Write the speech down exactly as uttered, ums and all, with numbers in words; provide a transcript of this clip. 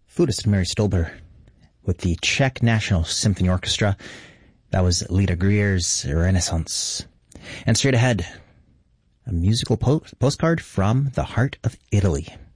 Flutist Mary Stolber with the Czech National Symphony Orchestra. That was Lita Greer's Renaissance. And straight ahead, a musical po- postcard from the heart of Italy.